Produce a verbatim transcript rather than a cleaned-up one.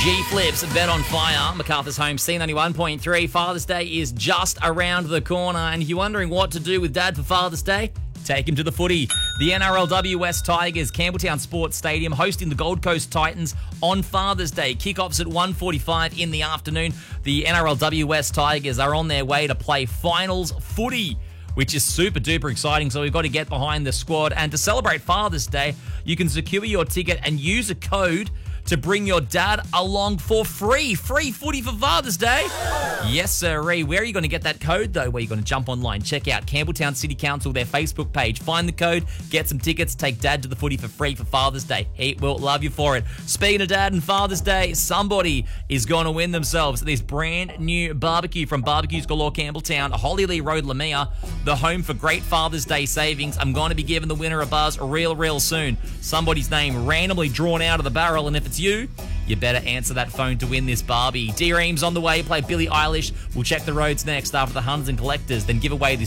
G-Flips, Bet on Fire, MacArthur's Home, C ninety-one point three. Father's Day is just around the corner, and if you're wondering what to do with Dad for Father's Day, take him to the footy. The N R L W West Tigers, Campbelltown Sports Stadium, hosting the Gold Coast Titans on Father's Day. Kickoffs at one forty-five in the afternoon. The N R L W West Tigers are on their way to play finals footy, which is super duper exciting, so we've got to get behind the squad. And to celebrate Father's Day, you can secure your ticket and use a code to bring your dad along for free. Free footy for Father's Day. Yes, sirree. Where are you going to get that code, though? Where are you going to jump online, check out Campbelltown City Council, their Facebook page, find the code, get some tickets, take Dad to the footy for free for Father's Day. He will love you for it. Speaking of Dad and Father's Day, somebody is going to win themselves this brand new barbecue from Barbecues Galore Campbelltown, Hollylee Road, Lamia, the home for great Father's Day savings. I'm going to be giving the winner a buzz real, real soon. Somebody's name randomly drawn out of the barrel, and if it's you, you better answer that phone to win this Barbie. D-Ream's on the way, play Billie Eilish. We'll check the roads next after the Huns and Collectors, then give away this